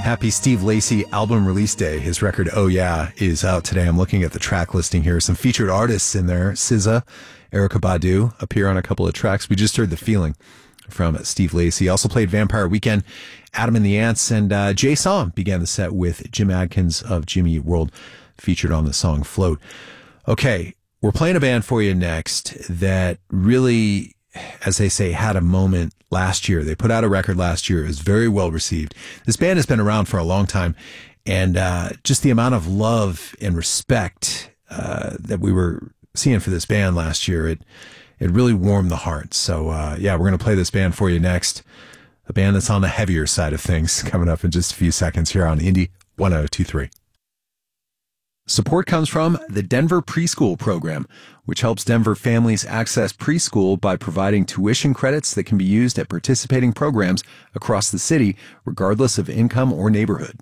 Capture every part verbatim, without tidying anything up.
Happy Steve Lacy album release day. His record, Oh Yeah, is out today. I'm looking at the track listing here. Some featured artists in there. S Z A, Erykah Badu appear on a couple of tracks. We just heard The Feeling from Steve Lacy. Also played Vampire Weekend, Adam and the Ants, and uh, Jay Som began the set with Jim Adkins of Jimmy Eat World, featured on the song Float. Okay, we're playing a band for you next that really, as they say, had a moment last year. They put out a record last year. It was very well received. This band has been around for a long time, and uh, just the amount of love and respect uh, that we were seeing for this band last year, it it really warmed the heart. So, uh, yeah, we're going to play this band for you next. A band that's on the heavier side of things, coming up in just a few seconds here on Indie one oh two three. Support comes from the Denver Preschool Program, which helps Denver families access preschool by providing tuition credits that can be used at participating programs across the city, regardless of income or neighborhood.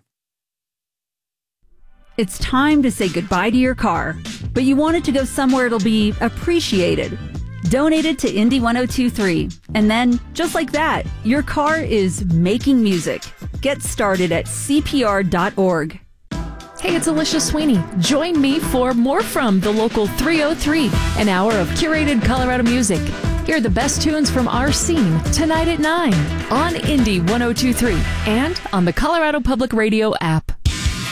It's time to say goodbye to your car, but you want it to go somewhere it'll be appreciated. Donate it to Indie one oh two three. And then, just like that, your car is making music. Get started at C P R dot org. Hey, it's Alicia Sweeney. Join me for more from the local three oh three, an hour of curated Colorado music. Hear the best tunes from our scene tonight at nine on Indie one oh two three and on the Colorado Public Radio app.